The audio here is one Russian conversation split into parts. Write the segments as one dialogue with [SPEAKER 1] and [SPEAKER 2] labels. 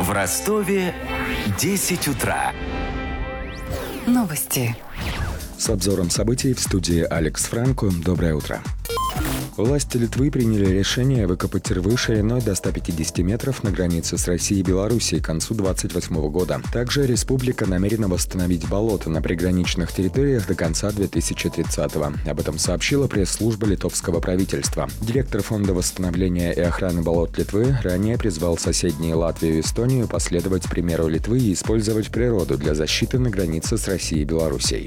[SPEAKER 1] В Ростове 10 утра.
[SPEAKER 2] Новости.
[SPEAKER 3] С обзором событий в студии Алекс Франко. Доброе утро. Власти Литвы приняли решение выкопать рвы шириной до 150 метров на границе с Россией и Белоруссией к концу 2028 года. Также республика намерена восстановить болота на приграничных территориях до конца 2030-го. Об этом сообщила пресс-служба литовского правительства. Директор Фонда восстановления и охраны болот Литвы ранее призвал соседние Латвию и Эстонию последовать примеру Литвы и использовать природу для защиты на границе с Россией и Белоруссией.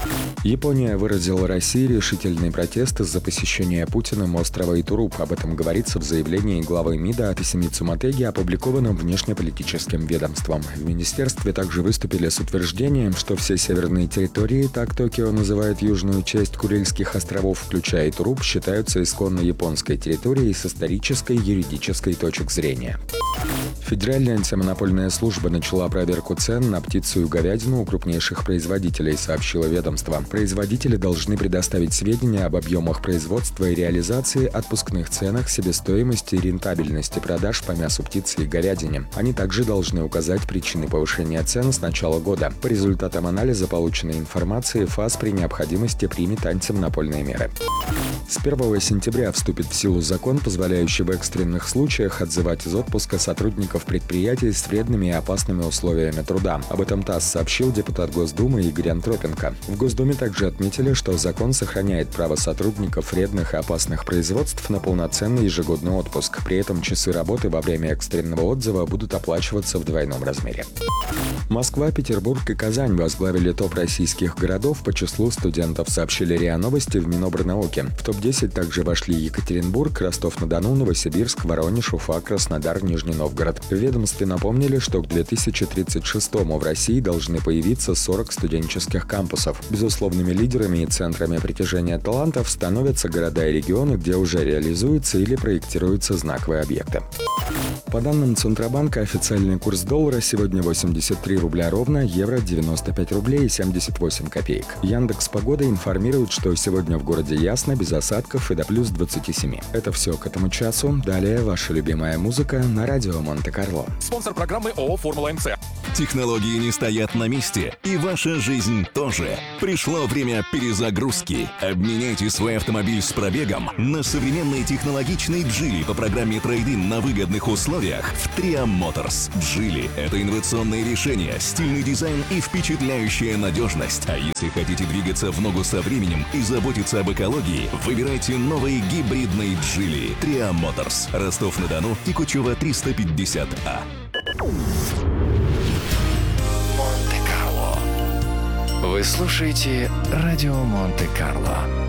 [SPEAKER 3] Япония выразила России решительный протест из-за посещения Путиным острова Итуруп. Об этом говорится в заявлении главы МИДа Атисимицу Мотеги, опубликованном внешнеполитическим ведомством. В министерстве также выступили с утверждением, что все северные территории, так Токио называет южную часть Курильских островов, включая Итуруп, считаются исконно японской территорией с исторической и юридической точек зрения. Федеральная антимонопольная служба начала проверку цен на птицу и говядину у крупнейших производителей, сообщило ведомство. Производители должны предоставить сведения об объемах производства и реализации, отпускных ценах, себестоимости и рентабельности продаж по мясу птицы и говядине. Они также должны указать причины повышения цен с начала года. По результатам анализа полученной информации ФАС при необходимости примет антимонопольные меры. С 1 сентября вступит в силу закон, позволяющий в экстренных случаях отзывать из отпуска сотрудников предприятий с вредными и опасными условиями труда. Об этом ТАСС сообщил депутат Госдумы Игорь Антропенко. В Госдуме также отметили, что закон сохраняет право сотрудников вредных и опасных производств на полноценный ежегодный отпуск. При этом часы работы во время экстренного отзыва будут оплачиваться в двойном размере. Москва, Петербург и Казань возглавили топ российских городов по числу студентов, сообщили РИА Новости в Минобрнауки. В топ-10 также вошли Екатеринбург, Ростов-на-Дону, Новосибирск, Воронеж, Уфа, Краснодар, Нижний Новгород. В ведомстве напомнили, что к 2036-му в России должны появиться 40 студенческих кампусов. Безусловными лидерами и центрами притяжения талантов становятся города и регионы, где уже реализуются или проектируются знаковые объекты. По данным Центробанка, официальный курс доллара сегодня 83 рубля ровно, евро 95 рублей и 78 копеек. Яндекс.Погода информирует, что сегодня в городе ясно, без осадков и до плюс 27. Это все к этому часу. Далее ваша любимая музыка на радио Монте-Карло.
[SPEAKER 4] Спонсор программы ООО «Формула-МЦ».
[SPEAKER 5] Технологии не стоят на месте, и ваша жизнь тоже. Пришло время перезагрузки. Обменяйте свой автомобиль с пробегом на современный технологичный Geely по программе трейд-ин на выгодных условиях в Tria Motors. Geely — это инновационное решение, стильный дизайн и впечатляющая надежность. А если хотите двигаться в ногу со временем и заботиться об экологии, выбирайте новый гибридный Geely. Tria Motors. Ростов-на-Дону и Кучева 350А.
[SPEAKER 1] Монте-Карло. Вы слушаете радио Монте-Карло.